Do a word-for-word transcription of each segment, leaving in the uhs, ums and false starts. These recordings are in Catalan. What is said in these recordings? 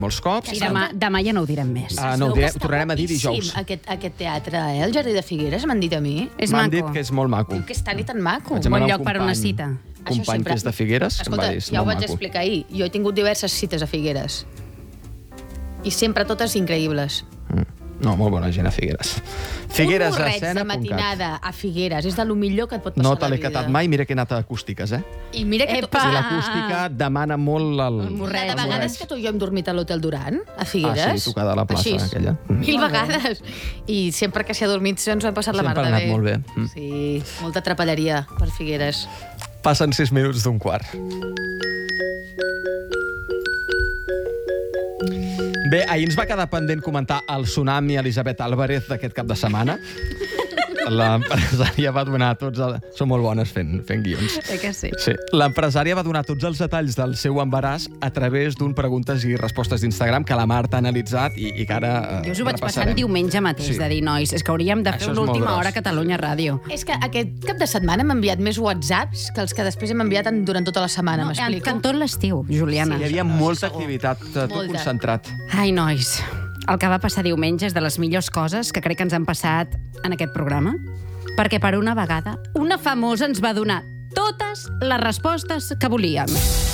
molts cops. I demà, demà ja no ho direm més. Ah, no, ho, direm, ho tornarem a dir dijous. Aquest, aquest teatre, eh? El Jardí de Figueres, m'han dit a mi. És M'han maco. dit que és molt maco. Que és tan i tan maco. Vaig Bon demanar un lloc per company- una cita. Això company que és de Figueres, que em Escolta, va dir, és ja ho molt vaig maco. explicar ahir. Jo he tingut diverses cites a Figueres. I sempre totes increïbles. Mm. No, molt bona gent a Figueres. Figueres Un a borreig de escena. matinada a Figueres és de lo millor que et pot passar No a te la l'he vida. catat mai, mira que he anat a acústiques, eh? I mira que... Epa! I l'acústica demana molt el... El morreig. De vegades que tu i jo hem dormit a l'Hotel Duran, a Figueres. Ah, sí, tocada a la plaça Així, aquella. Mil Molt bé. vegades. I sempre que s'hi ha dormit ens ho hem passat la mar Sempre de ha bé. anat molt bé. Mm. Sí, molta trapelleria per Figueres. Passen sis minuts d'un quart. Bé, ahir ens va quedar pendent comentar el tsunami Elisabet Álvarez d'aquest cap de setmana. L'empresària va donar tots... El... Són molt bones fent, fent guions. Eh que sí? Sí. L'empresària va donar tots els detalls del seu embaràs a través d'un preguntes i respostes d'Instagram que la Marta ha analitzat i, i que ara eh, Jo us ho vaig passar repassarem. diumenge mateix, Sí. de dir, nois, és que hauríem de Això fer és molt l'última gros. hora a Catalunya Ràdio. És que aquest cap de setmana m'ha enviat més whatsapps que els que després hem enviat en- durant tota la setmana, No, m'explico? que en tot l'estiu, Juliana. Hi havia molta activitat, eh, tot Molta. concentrat. Ai, nois, el que va passar diumenge és de les millors coses que crec que ens han passat en aquest programa, perquè per una vegada una famosa ens va donar totes les respostes que volíem.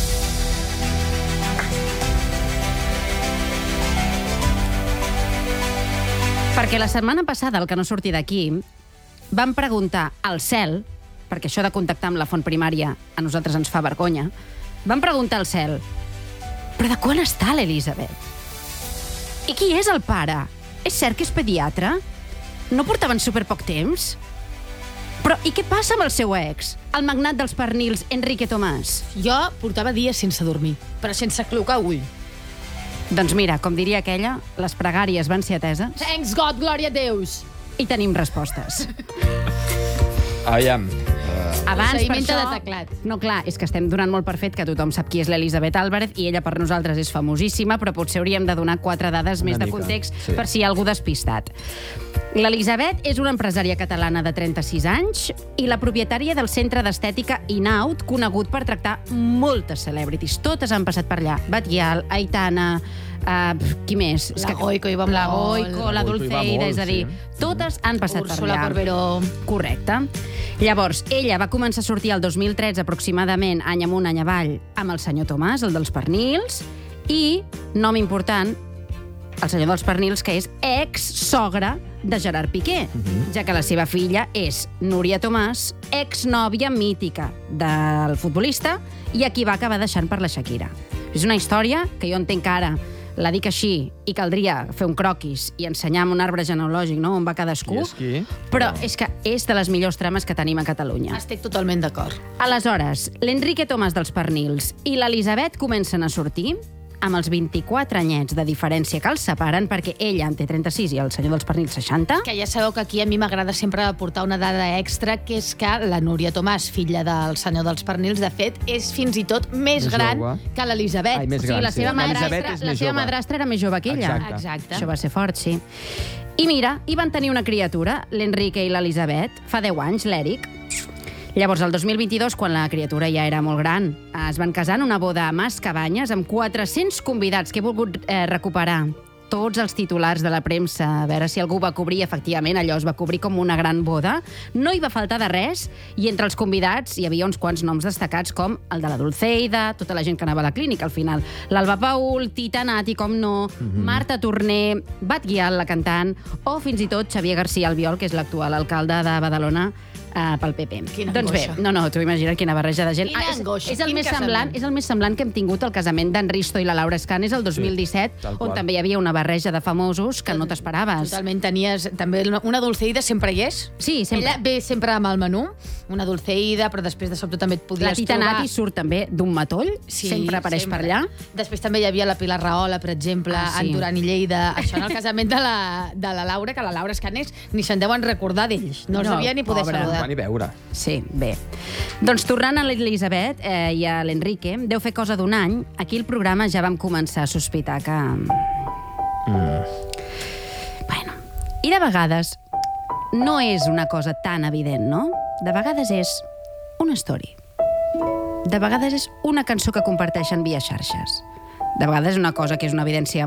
Perquè la setmana passada, el que no surti d'aquí, vam preguntar al cel, perquè això de contactar amb la font primària a nosaltres ens fa vergonya, vam preguntar al cel, però de quan està l'Elisabet? I qui és el pare? És cert que és pediatre? No portaven superpoc temps? Però i què passa amb el seu ex, el magnat dels pernils, Enrique Tomàs? Jo portava dies sense dormir, però sense clocar ull. Doncs mira, com diria aquella, les pregàries van ser ateses Thanks God, glòria a Déus! i tenim respostes. Aviam. Abans, per Procediment això... de teclat. No, clar, és que estem donant molt per fet que tothom sap qui és l'Elisabet Álvarez i ella per nosaltres és famosíssima, però potser hauríem de donar quatre dades Una més de mica, context sí. per si hi ha algú despistat. L'Elisabet és una empresària catalana de trenta-sis anys i la propietària del centre d'estètica Inaut, conegut per tractar moltes celebrities. Totes han passat per allà. Batguial, Aitana, uh, qui més? És La Goico hi va La molt. Goico, la La Goico hi va Dulceida, molt, és a dir, sí. totes han passat Úrsula per allà. Corberó. Correcte. Llavors, ella va començar a sortir el dos mil tretze aproximadament, any amunt, any avall, amb el senyor Tomàs, el dels pernils, i, nom important, el senyor dels pernils, que és ex-sogra de Gerard Piqué, Mhm. ja que la seva filla és Núria Tomàs, ex-nòvia mítica del futbolista, i a qui va acabar deixant per la Shakira. És una història que jo entenc que ara la dic així i caldria fer un croquis i ensenyar amb un arbre genealògic, no?, on va cadascú. Qui és qui? Però és que és de les millors trames que tenim a Catalunya. Estic totalment d'acord. Aleshores, l'Enrique Tomàs dels Pernils i l'Elisabet comencen a sortir amb els vint-i-quatre anyets de diferència que els separen, perquè ella en té trenta-sis i el senyor dels Pernils seixanta. Que ja sabeu que aquí a mi m'agrada sempre aportar una dada extra, que és que la Núria Tomàs, filla del senyor dels Pernils, de fet, és fins i tot més, Més gran jove. que l'Elisabet. Ai, més Sí, gran, la sí. seva, L'Elisabet madrastra, és la més seva jove. madrastra era més jove que ella. Exacte. Exacte. Això va ser fort, sí. I mira, hi van tenir una criatura, l'Enrique i l'Elisabet, fa deu anys, l'Eric. Llavors, el dos mil vint-i-dos, quan la criatura ja era molt gran, es van casar en una boda a Mas Cabanyes amb quatre-cents convidats, que he volgut eh, recuperar tots els titulars de la premsa, a veure si algú va cobrir, efectivament, allò es va cobrir com una gran boda. No hi va faltar de res, i entre els convidats hi havia uns quants noms destacats, com el de la Dulceida, tota la gent que anava a la clínica, al final. L'Alba Paul, Tita Nati, com no, mm-hmm. Marta Torner, Batguial, la cantant, o fins i tot Xavier García Albiol, que és l'actual alcalde de Badalona, Uh, pel P P. Quina doncs bé, angoixa. no, no, t'ho imagina't quina barreja de gent. Quina Ah, és, angoixa, és, el quin més casament. semblant, és el més semblant que hem tingut el casament d'en Risto i la Laura Escanes el dos mil disset, Sí, tal on qual. també hi havia una barreja de famosos que no t'esperaves. Totalment tenies... També una- una Dulceida sempre hi és. Sí, sempre. Ella ve sempre amb el menú, una Dulceida, però després de sobte també et podies La Tita trobar... Nati surt també d'un matoll, Sí, sempre apareix sempre. per allà. Després també hi havia la Pilar Rahola, per exemple, Ah, sí. en Duran i Lleida. Això en el casament de la, de la Laura, que la Laura Escanes ni se'n deuen recordar d'ells. No els No, devia ni poder pobra. saludar. Van hi veure. Sí, bé. Doncs tornant a l'Elisabet eh, i a l'Enrique, deu fer cosa d'un any, aquí el programa ja vam començar a sospitar que... Mm. Bueno, i de vegades no és una cosa tan evident, no? De vegades és una story. De vegades és una cançó que comparteixen via xarxes. De vegades una cosa que és una evidència